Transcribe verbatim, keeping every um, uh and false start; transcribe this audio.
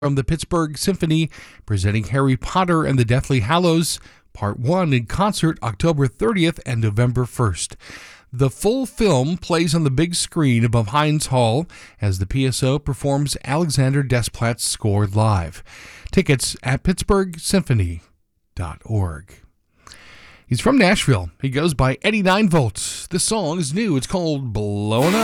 from the Pittsburgh Symphony, presenting Harry Potter and the Deathly Hallows, Part one in concert October thirtieth and November first. The full film plays on the big screen above Heinz Hall as the P S O performs Alexander Desplat's score live. Tickets at pittsburgh symphony dot org. He's from Nashville. He goes by Eddie Nine Volts. This song is new. It's called Blowin' Up.